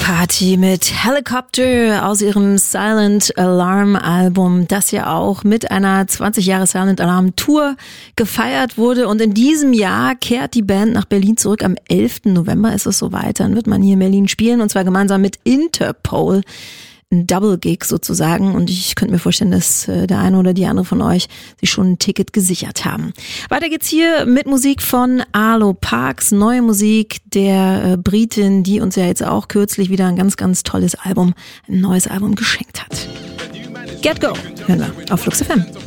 Party mit Helicopter aus ihrem Silent Alarm Album, das ja auch mit einer 20 Jahre Silent Alarm Tour gefeiert wurde. Und in diesem Jahr kehrt die Band nach Berlin zurück. Am 11. November ist es soweit. Dann wird man hier in Berlin spielen, und zwar gemeinsam mit Interpol. Ein Double-Gig sozusagen, und ich könnte mir vorstellen, dass der eine oder die andere von euch sich schon ein Ticket gesichert haben. Weiter geht's hier mit Musik von Arlo Parks, neue Musik der Britin, die uns ja jetzt auch kürzlich wieder ein ganz, ganz tolles Album, ein neues Album geschenkt hat. Get Go hören wir auf Flux FM.